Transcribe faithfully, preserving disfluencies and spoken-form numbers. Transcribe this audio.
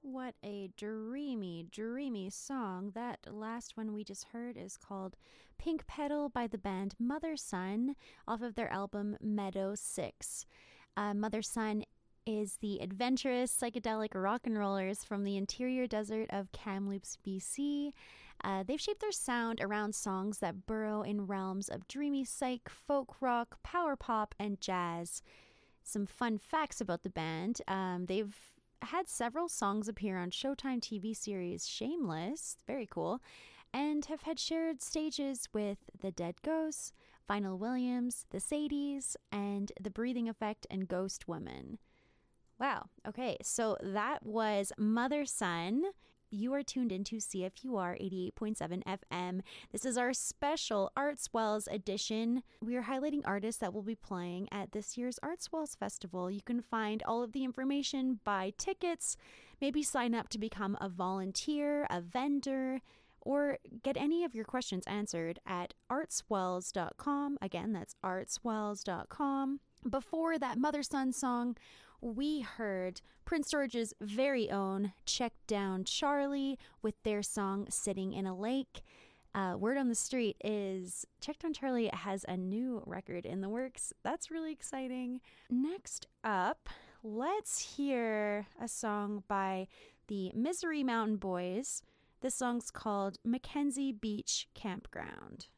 What a dreamy, dreamy song. That last one we just heard is called Pink Petal by the band Mother Sun off of their album Meadow Six. Uh, Mother Sun is the adventurous psychedelic rock and rollers from the interior desert of Kamloops, B C. Uh, they've shaped their sound around songs that burrow in realms of dreamy psych, folk rock, power pop, and jazz. Some fun facts about the band. Um, they've had several songs appear on Showtime T V series Shameless, very cool, and have had shared stages with The Dead Ghosts, Vinyl Williams, The Sadies, and The Breathing Effect and Ghost Woman. Wow, okay, so that was Mother Sun. You are tuned into C F U R eighty-eight point seven F M. This is our special Artswells edition. We are highlighting artists that will be playing at this year's Artswells Festival. You can find all of the information, buy tickets, maybe sign up to become a volunteer, a vendor, or get any of your questions answered at artswells dot com. Again, that's artswells dot com. Before that Mother Sun song, we heard Prince George's very own Check Down Charlie with their song Sitting in a Lake. Uh, word on the street is Check Down Charlie has a new record in the works. That's really exciting. Next up, let's hear a song by the Misery Mountain Boys. This song's called Mackenzie Beach Campground.